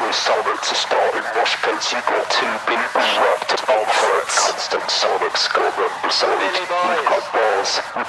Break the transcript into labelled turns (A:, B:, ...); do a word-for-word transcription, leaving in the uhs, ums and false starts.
A: sonic to starting mosh pits. You got two people wrapped in armfrets. Constant sonic skull members. You've got bars.